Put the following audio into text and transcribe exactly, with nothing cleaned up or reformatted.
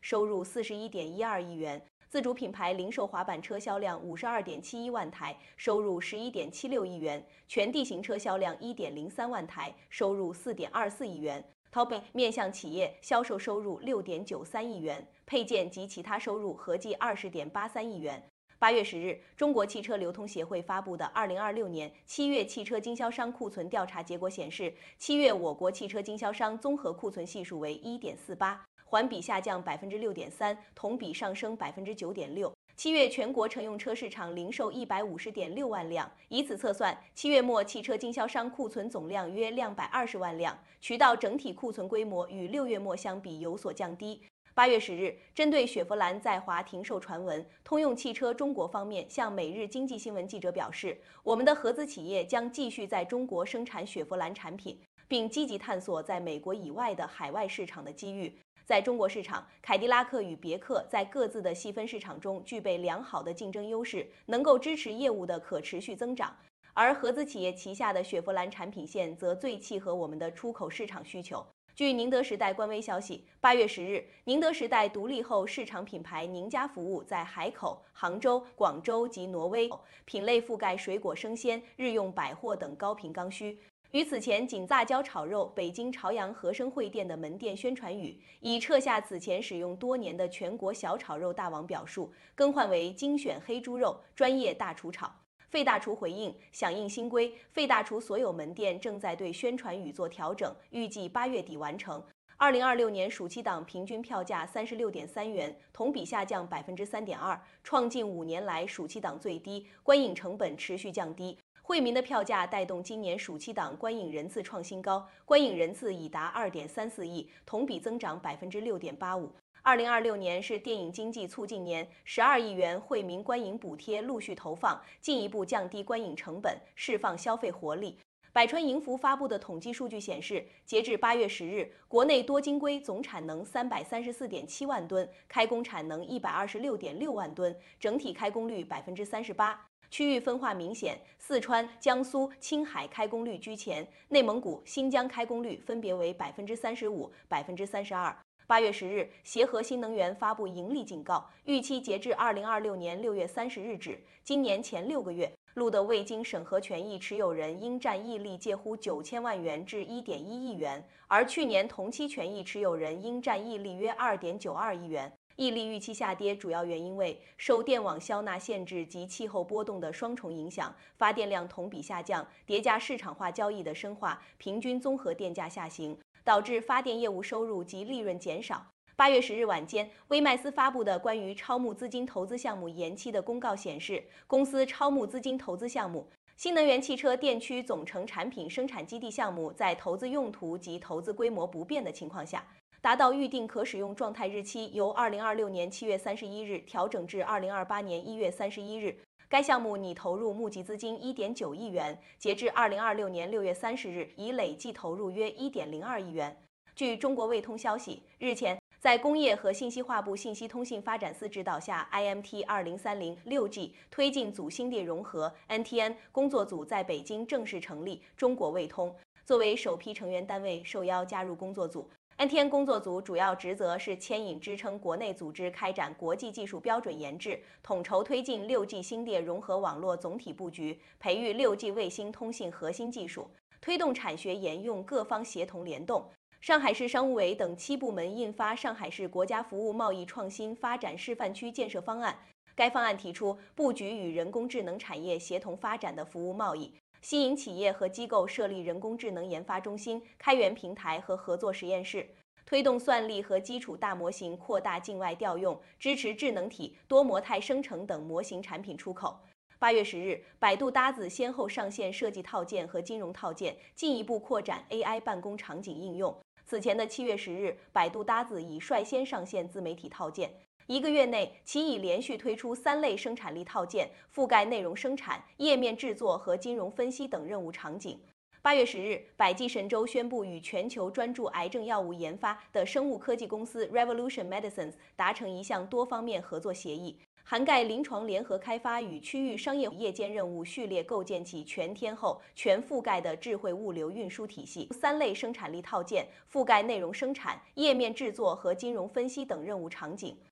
收入四十一点一二亿元；自主品牌零售滑板车销量五十二点七一万台，收入十一点七六亿元；全地形车销量一点零三万台，收入四点二四亿元。淘宝面向企业销售收入六点九三亿元，配件及其他收入合计二十点八三亿元。八月十日，中国汽车流通协会发布的二零二六年七月汽车经销商库存调查结果显示，七月我国汽车经销商综合库存系数为一点四八，环比下降百分之六点三，同比上升百分之九点六。七月全国乘用车市场零售一百五十点六万辆，以此测算，七月末汽车经销商库存总量约两百二十万辆，渠道整体库存规模与六月末相比有所降低。八月十日，针对雪佛兰在华停售传闻，通用汽车中国方面向每日经济新闻记者表示，我们的合资企业将继续在中国生产雪佛兰产品，并积极探索在美国以外的海外市场的机遇。在中国市场，凯迪拉克与别克在各自的细分市场中具备良好的竞争优势，能够支持业务的可持续增长。而合资企业旗下的雪佛兰产品线则最契合我们的出口市场需求。据宁德时代官微消息，八月十日，宁德时代独立后市场品牌宁家服务在海口、杭州、广州及挪威，品类覆盖水果生鲜、日用百货等高频刚需。与此前仅炸椒炒肉北京朝阳和生汇店的门店宣传语，以撤下此前使用多年的全国小炒肉大王表述，更换为精选黑猪肉专业大厨炒。费大厨回应，响应新规，费大厨所有门店正在对宣传语做调整，预计八月底完成。二零二六年暑期档平均票价三十六点三元，同比下降百分之三点二，创近五年来暑期档最低，观影成本持续降低。惠民的票价带动今年暑期档观影人次创新高，观影人次已达二点三四亿，同比增长百分之六点八五。二零二六年是电影经济促进年，十二亿元惠民观影补贴陆续投放，进一步降低观影成本，释放消费活力。百川盈福发布的统计数据显示，截至八月十日，国内多晶硅总产能三百三十四点七万吨，开工产能一百二十六点六万吨，整体开工率百分之三十八。区域分化明显，四川、江苏、青海开工率居前，内蒙古、新疆开工率分别为百分之三十五、百分之三十二。八月十日，协和新能源发布盈利警告，预期截至二零二六年六月三十日止，今年前六个月录得未经审核权益持有人应占溢利介乎九千万元至一点一亿元，而去年同期权益持有人应占溢利约二点九二亿元。溢利预期下跌，主要原因为受电网销纳限制及气候波动的双重影响，发电量同比下降，叠加市场化交易的深化，平均综合电价下行，导致发电业务收入及利润减少。八月十日晚间，威迈斯发布的关于超募资金投资项目延期的公告显示，公司超募资金投资项目新能源汽车电驱总成产品生产基地项目在投资用途及投资规模不变的情况下，达到预定可使用状态日期由二零二六年七月三十一日调整至二零二八年一月三十一日。该项目拟投入募集资金一点九亿元，截至二零二六年六月三十日，已累计投入约一点零二亿元。据中国卫通消息，日前，在工业和信息化部信息通信发展司指导下 ，I M T 二零三零 六 G 推进组芯片融合 N T N 工作组在北京正式成立，中国卫通作为首批成员单位受邀加入工作组。N T N 工作组主要职责是牵引支撑国内组织开展国际技术标准研制，统筹推进 六 G 芯片融合网络总体布局，培育 六 G 卫星通信核心技术，推动产学研用各方协同联动。上海市商务委等七部门印发《上海市国家服务贸易创新发展示范区建设方案》，该方案提出布局与人工智能产业协同发展的服务贸易，吸引企业和机构设立人工智能研发中心、开源平台和合作实验室，推动算力和基础大模型扩大境外调用，支持智能体、多模态生成等模型产品出口。八月十日，百度搭子先后上线设计套件和金融套件，进一步扩展 A I 办公场景应用。此前的七月十日，百度搭子已率先上线自媒体套件。一个月内，其已连续推出三类生产力套件，覆盖内容生产、页面制作和金融分析等任务场景。八月十日，百济神州宣布与全球专注癌症药物研发的生物科技公司 Revolution Medicines 达成一项多方面合作协议。 涵盖临床联合开发与区域商业夜间任务序列，构建起全天候、全覆盖的智慧物流运输体系。三类生产力套件覆盖内容生产、页面制作和金融分析等任务场景。